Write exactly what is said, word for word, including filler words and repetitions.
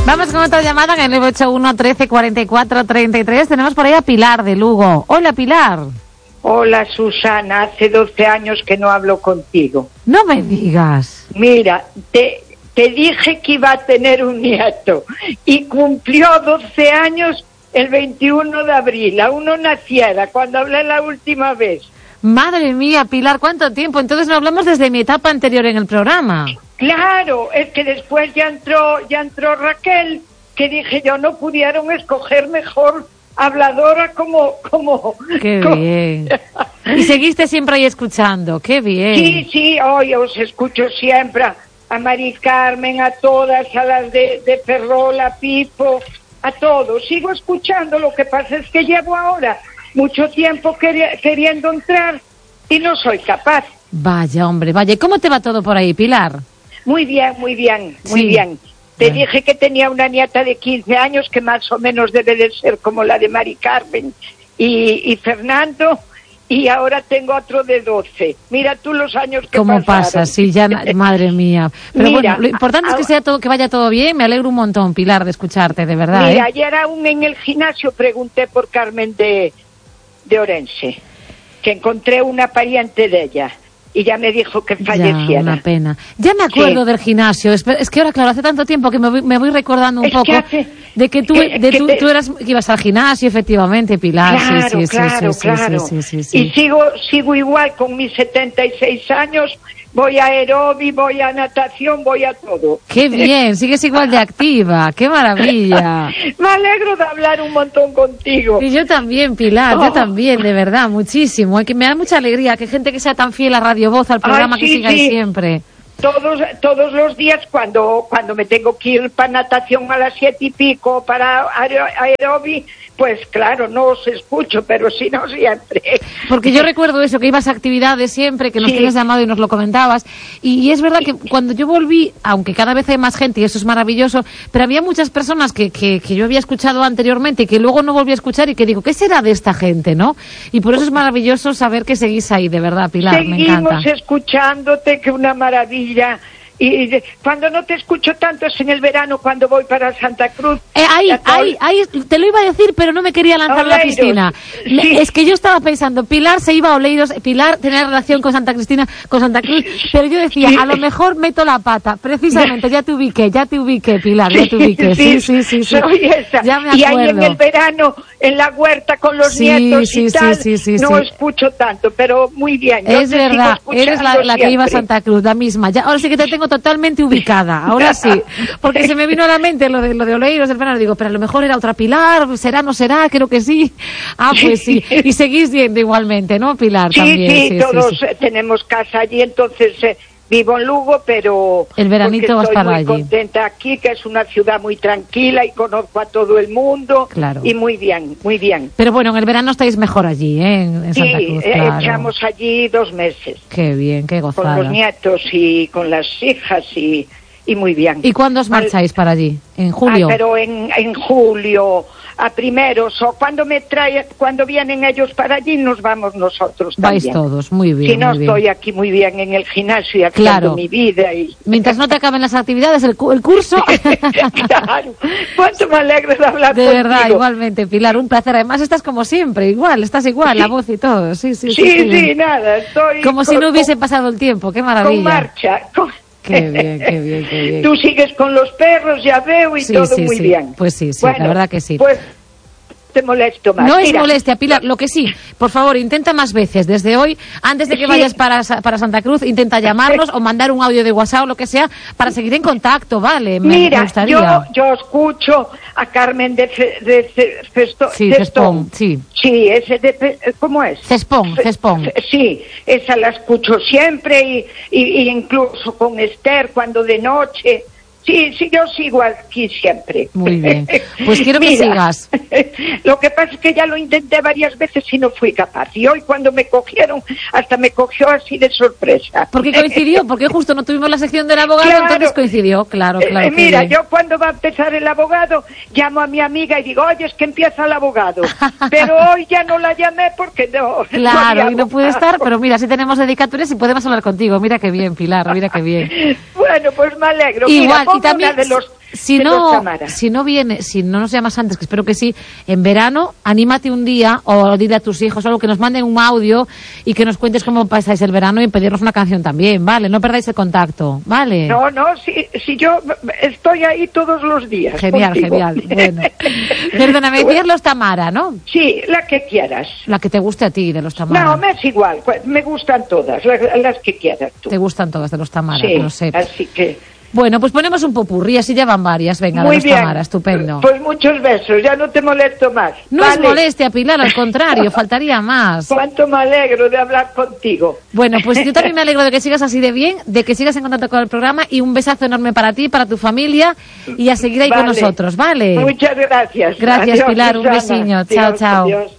Vamos con otra llamada en el nueve ocho uno, trece, cuarenta y cuatro, treinta y tres. Tenemos por ahí a Pilar de Lugo. Hola, Pilar. Hola, Susana. Hace doce años que no hablo contigo. No me digas. Mira, te, te dije que iba a tener un nieto y cumplió doce años el veintiuno de abril. Aún no naciera cuando hablé la última vez. Madre mía, Pilar, ¿cuánto tiempo? Entonces no hablamos desde mi etapa anterior en el programa. Claro, es que después ya entró, ya entró Raquel, que dije yo no pudieron escoger mejor habladora como... como ¡Qué como... bien! Y seguiste siempre ahí escuchando, ¡qué bien! Sí, sí, hoy os escucho siempre a, a Mari Carmen, a todas, a las de, de Ferrola, Pipo, a todos. Sigo escuchando, lo que pasa es que llevo ahora mucho tiempo queri- queriendo entrar y no soy capaz. Vaya, hombre, vaya. ¿Y cómo te va todo por ahí, Pilar? Muy bien, muy bien, muy Sí. bien. Te Bueno. dije que tenía una nieta de quince años que más o menos debe de ser como la de Mari Carmen y, y Fernando, y ahora tengo otro de doce. Mira tú los años que ¿Cómo pasaron. pasa? Sí, ya, madre mía. Pero Mira, bueno, lo importante a- es que sea todo, que vaya todo bien. Me alegro un montón, Pilar, de escucharte, de verdad. Mira, ¿eh? ayer aún en el gimnasio pregunté por Carmen de, de Orense, que encontré una pariente de ella. Y ya me dijo que falleciera. Ya, una pena. Ya me acuerdo Sí. del gimnasio. Es, es que ahora, claro, hace tanto tiempo que me voy, me voy recordando un Es que poco hace- de que tú, que- de que tú, te- tú eras, que ibas al gimnasio, efectivamente, Pilar. Claro, sí, sí, claro, sí, sí, claro. sí, sí, sí, sí. Y sigo, sigo igual con mis setenta y seis años. Voy a aerobi, voy a natación, voy a todo. Qué bien, sigues igual de activa. Qué maravilla. Me alegro de hablar un montón contigo. Y yo también, Pilar, yo Oh. también, de verdad, muchísimo. Es que me da mucha alegría que gente que sea tan fiel a Radio Voz, al programa, Ay, que sí, siga ahí sí. siempre. Todos, todos los días cuando, cuando me tengo que ir para natación a las siete y pico, para aer- aerobi, pues claro, no os escucho, pero si no siempre. Porque yo recuerdo eso, que ibas a actividades siempre, que nos Sí. tienes llamado y nos lo comentabas. Y, y es verdad que cuando yo volví, aunque cada vez hay más gente y eso es maravilloso, pero había muchas personas que, que, que yo había escuchado anteriormente y que luego no volví a escuchar y que digo, ¿qué será de esta gente, no? Y por eso es maravilloso saber que seguís ahí, de verdad, Pilar, me Seguimos encanta. escuchándote, que una maravilla. Y, y de- cuando no te escucho tanto es en el verano, cuando voy para Santa Cruz. Eh, ahí, Ya todo- ahí, ahí, te lo iba a decir, pero no me quería lanzar a la Oleiros. piscina. Me- Sí. Es que yo estaba pensando, Pilar se iba a Oleiros, Pilar tenía relación con Santa Cristina, con Santa Cruz, pero yo decía, Sí. a lo mejor meto la pata. Precisamente, ya te ubiqué, ya te ubiqué, Pilar, ya te ubiqué. Sí, sí, sí, sí. Soy esa. Ya me Y ahí en acuerdo. el verano, en la huerta con los Sí, nietos sí, y sí, tal, sí, sí, no sí. escucho tanto, pero muy bien. Yo Es te sigo verdad, eres la, escuchando la que iba a siempre. Santa Cruz, la misma. Ya, ahora sí que te tengo totalmente ubicada, ahora sí. Porque se me vino a la mente lo de, lo de Oleiros del verano. Digo, pero a lo mejor era otra Pilar, será, no será, creo que sí. Ah, pues sí. Y seguís yendo igualmente, ¿no, Pilar? Sí, También. sí, sí, todos sí, sí. eh, tenemos casa allí, entonces eh, vivo en Lugo, pero El veranito porque vas estoy para muy allí. contenta aquí, que es una ciudad muy tranquila y conozco a todo el mundo. Claro. Y muy bien, muy bien. Pero bueno, en el verano estáis mejor allí, ¿eh? En, en Sí, Santa Cruz, eh, claro. echamos allí dos meses Qué bien, qué con gozada. los nietos y con las hijas y, y muy bien. ¿Y cuándo os marcháis para allí? ¿En Ah, julio? pero en, en julio, a primeros, o cuando me trae, cuando vienen ellos para allí, nos vamos nosotros Vais también. todos, muy bien, Si no, muy bien. estoy aquí muy bien en el gimnasio y haciendo Claro. mi vida. Y... Mientras no te acaben las actividades, el, cu- el curso... Claro, cuánto me alegro de hablar De contigo. verdad, igualmente, Pilar, un placer. Además, estás como siempre, igual, estás igual, la voz y todo. Sí, sí, sí. Sí, qué sí, bien. nada, estoy... Como si con- no hubiese pasado el tiempo, qué con, maravilla. con marcha. con- Qué bien, qué bien, qué bien. Tú sigues con los perros, ya veo, y Sí, todo sí, muy sí. bien. Pues sí, sí, Bueno, la verdad que sí. Pues te molesto más. No es Mira, molestia, Pilar, lo que sí, por favor, intenta más veces, desde hoy, antes de que Sí. vayas para, Sa- para Santa Cruz, intenta llamarnos o mandar un audio de WhatsApp o lo que sea, para seguir en contacto, ¿vale? Me, me Mira, yo, gustaría. yo escucho a Carmen de, Fe- de Fe- Festo- Sí, Festón. Cespón, sí. Sí, ese de... Fe- ¿Cómo es? Cespón, Fe- Cespón. Fe- Sí, esa la escucho siempre y, y, y incluso con Esther cuando de noche. Sí, sí, yo sigo aquí siempre. Muy bien. Pues quiero que Mira, sigas. Lo que pasa es que ya lo intenté varias veces y no fui capaz. Y hoy cuando me cogieron, hasta me cogió así de sorpresa. Porque coincidió, porque justo no tuvimos la sección del abogado, Claro. entonces coincidió, claro, Eh, claro. eh, qué mira, bien. yo cuando va a empezar el abogado, llamo a mi amiga y digo, oye, es que empieza el abogado. Pero hoy ya no la llamé porque no. Claro, había y no puede abogado. estar, pero mira, si tenemos dedicatorias y podemos hablar contigo. Mira qué bien, Pilar, mira qué bien. Bueno, pues me alegro. Igual, Mira, Pongo y también, una de los, si de no, los Tamara. si no viene, si no nos llamas antes, que espero que sí, en verano, anímate un día o dile a tus hijos algo, que nos manden un audio y que nos cuentes cómo pasáis el verano y pedirnos una canción también, ¿vale? No perdáis el contacto, ¿vale? No, no, si, si yo estoy ahí todos los días. Genial, contigo. genial. Bueno. Perdóname, decías los Tamara, ¿no? Sí, la que quieras. La que te guste a ti de los Tamara. No, me es igual, pues, me gustan todas, las, las que quieras tú. Te gustan todas de los Tamara, Sí, que lo sé. así que... Bueno, pues ponemos un popurrí, así ya van varias. Venga, Muy de los bien. Tamara, estupendo. Pues muchos besos, ya no te molesto más. No Vale. es molestia, Pilar, al contrario, faltaría más. Cuánto me alegro de hablar contigo. Bueno, pues yo también me alegro de que sigas así de bien, de que sigas en contacto con el programa, y un besazo enorme para ti, para tu familia, y a seguir ahí Vale. con nosotros, ¿vale? Muchas gracias. Gracias, Adiós, Pilar, un Susana. besiño. Adiós, Chao, chao. adiós.